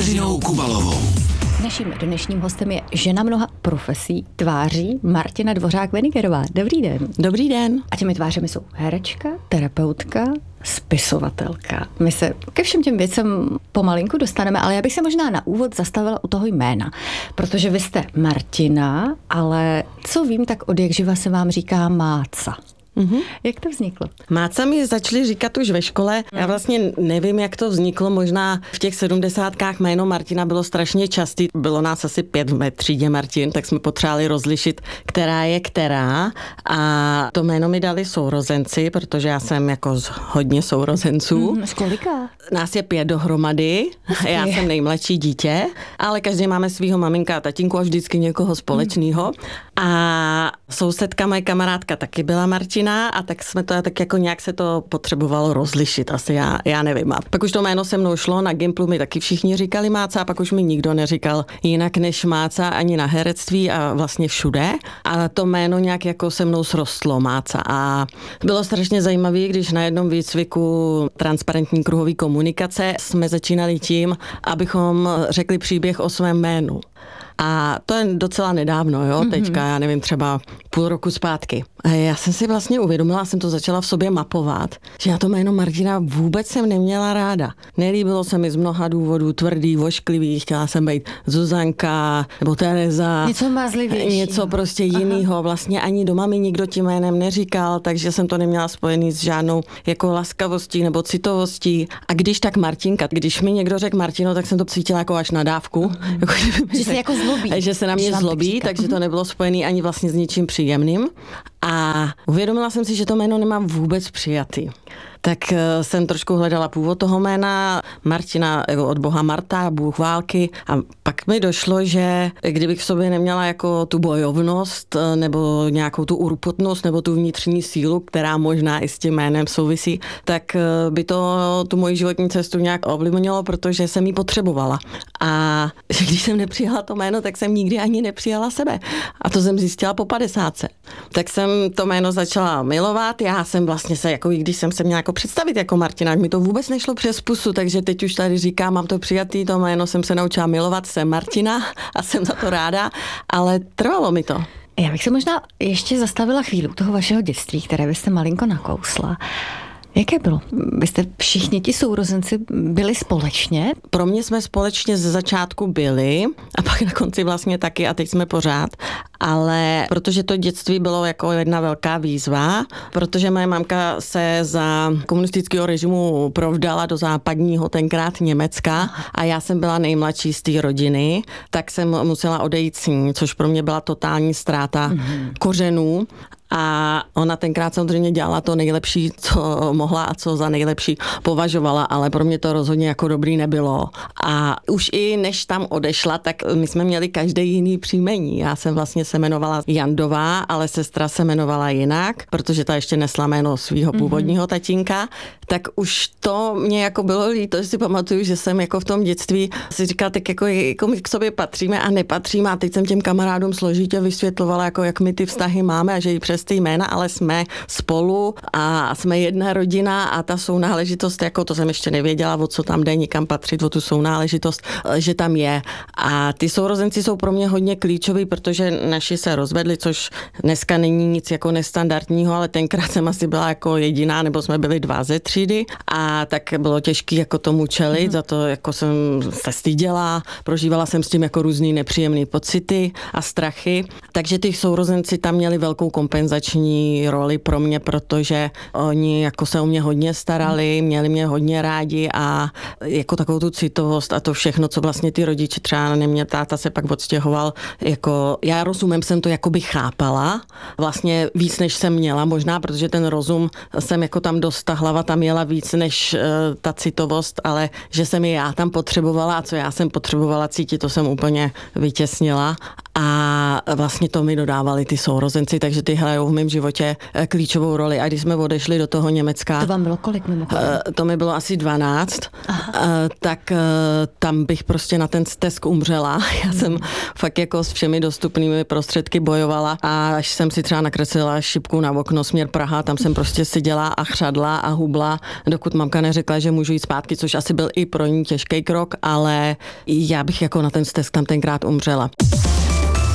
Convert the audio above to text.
Kateřinou Kubalovou. Naším dnešním hostem je žena mnoha profesí, tváří Martina Dvořák-Wenigerová. Dobrý den. Dobrý den. A těmi tvářemi jsou herečka, terapeutka, spisovatelka. My se ke všem těm věcem pomalinku dostaneme, ale já bych se možná na úvod zastavila u toho jména, protože vy jste Martina, ale co vím, tak od jak živa se vám říká Máca. Jak to vzniklo? Máca mi začali říkat už ve škole. Já vlastně nevím, jak to vzniklo. Možná v těch 70kách jméno Martina bylo strašně častý. Bylo nás asi 5 v mé třídě Martin, tak jsme potřebovali rozlišit, která je která. A to jméno mi dali sourozenci, protože já jsem jako z hodně sourozenců. Z kolika? Nás je 5 dohromady. Já jsem nejmladší dítě, ale každý máme svýho maminka a tatínku a vždycky někoho společného. A sousedka, moje kamarádka taky byla Martina. A tak jsme to tak jako nějak se to potřebovalo rozlišit, asi já nevím. A pak už to jméno se mnou šlo, na Gimplu mi taky všichni říkali Máca a pak už mi nikdo neříkal jinak než Máca ani na herectví a vlastně všude. A to jméno nějak jako se mnou srostlo Máca a bylo strašně zajímavé, když na jednom výcviku transparentní kruhové komunikace jsme začínali tím, abychom řekli příběh o svém jménu. A to je docela nedávno, jo, teďka, já nevím, třeba půl roku zpátky. A já jsem si vlastně uvědomila, jsem to začala v sobě mapovat, že já to jméno Martina vůbec jsem neměla ráda. Nelíbilo se mi z mnoha důvodů, tvrdý, vošklivý, chtěla jsem být Zuzanka nebo Tereza. Něco mazlivějšího. Něco prostě jinýho. Vlastně ani doma mi nikdo tím jménem neříkal, takže jsem to neměla spojený s žádnou jako laskavostí nebo citovostí. A když tak Martinka, když mi někdo řekl Martino, tak jsem to cítila jako až nadávku. Že se jako zlobí. Že se na mě zlobí, takže to nebylo spojený ani vlastně s ničím příjemným. A uvědomila jsem si, že to jméno nemám vůbec přijatý. Tak jsem trošku hledala původ toho jména Martina, od boha Marta, bůh války. A pak mi došlo, že kdybych v sobě neměla jako tu bojovnost nebo nějakou tu urputnost nebo tu vnitřní sílu, která možná i s tím jménem souvisí, tak by to tu moji životní cestu nějak ovlivnilo, protože jsem ji potřebovala. A když jsem nepřijala to jméno, tak jsem nikdy ani nepřijala sebe. A to jsem zjistila po 50. Tak jsem to jméno začala milovat. Já jsem vlastně se, jako i když jsem se měla jako představit jako Martina, mi to vůbec nešlo přes pusu, takže teď už tady říkám, mám to přijatý, to jméno jsem se naučila milovat, jsem Martina a jsem za to ráda, ale trvalo mi to. Já bych se možná ještě zastavila chvíli u toho vašeho dětství, které byste malinko nakousla. Jaké bylo? Vy jste všichni ti sourozenci byli společně? Pro mě jsme společně ze začátku byli a pak na konci vlastně taky a teď jsme pořád. Ale protože to dětství bylo jako jedna velká výzva, protože moje mamka se za komunistického režimu provdala do západního tenkrát Německa a já jsem byla nejmladší z té rodiny, tak jsem musela odejít s ní, což pro mě byla totální ztráta kořenů. A ona tenkrát samozřejmě dělala to nejlepší, co mohla a co za nejlepší považovala, ale pro mě to rozhodně jako dobrý nebylo. A už i než tam odešla, tak my jsme měli každý jiný příjmení. Já jsem vlastně se jmenovala Jandová, ale sestra se jmenovala jinak, protože ta ještě nesla jméno svého původního tatínka. Tak už to mě jako bylo líto, že si pamatuju, že jsem jako v tom dětství si říkala, tak jako my k sobě patříme a nepatříme. A teď jsem těm kamarádům složitě vysvětlovala, jako jak my ty vztahy máme a že i přes ty jména, ale jsme spolu a jsme jedna rodina a ta sounáležitost, jako to jsem ještě nevěděla, o co tam jde, nikam patřit, o tu sounáležitost, že tam je. A ty sourozenci jsou pro mě hodně klíčoví, protože naši se rozvedli, což dneska není nic jako nestandardního, ale tenkrát jsem asi byla jako jediná, nebo jsme byli 2 ze třídy a tak bylo těžké jako tomu čelit, za to jako jsem se styděla, prožívala jsem s tím jako různý nepříjemné pocity a strachy, takže ty sourozenci tam měli velkou kompenzační roli pro mě, protože oni jako se o mě hodně starali, měli mě hodně rádi a jako takovou tu citovost a to všechno, co vlastně ty rodiče třeba neměli, táta se pak odstěhoval, jako já rozumem jsem to jakoby chápala, vlastně víc než jsem měla možná, protože ten rozum jsem jako tam dost, ta hlava tam jela víc než ta citovost, ale že jsem je já tam potřebovala a co já jsem potřebovala cítit, to jsem úplně vytěsnila a vlastně to mi dodávali ty sourozenci, takže ty hrajou v mém životě klíčovou roli. A když jsme odešli do toho Německa... To vám bylo kolik mimochodem? To mi bylo asi 12, tak tam bych prostě na ten stesk umřela. Já jsem fakt jako s všemi dostupnými prostředky bojovala a až jsem si třeba nakreslila šipku na okno směr Praha, tam jsem prostě seděla a chřadla a hubla, dokud mamka neřekla, že můžu jít zpátky, což asi byl i pro ní těžký krok, ale já bych jako na ten stesk tam tenkrát umřela.